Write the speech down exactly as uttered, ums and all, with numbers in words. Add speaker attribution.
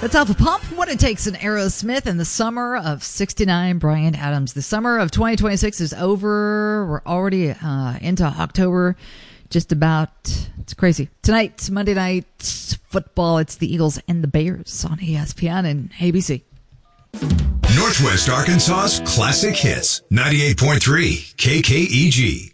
Speaker 1: That's Alpha Pump. What it takes in Aerosmith in the summer of sixty-nine. Bryan Adams. The summer of twenty twenty-six is over. We're already uh, into October. Just about. It's crazy. Tonight, Monday night football. It's the Eagles and the Bears on E S P N and A B C.
Speaker 2: Northwest Arkansas's classic hits. ninety-eight point three K K E G.